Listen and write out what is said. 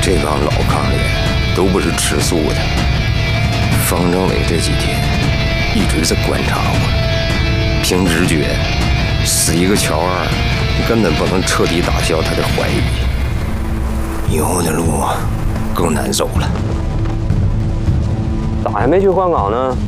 这帮老炕里都不是吃素的。方政委这几天一直在观察我，凭直觉，死一个乔二，根本不能彻底打消他的怀疑。以后的路更难走了。 咋还没去换岗呢？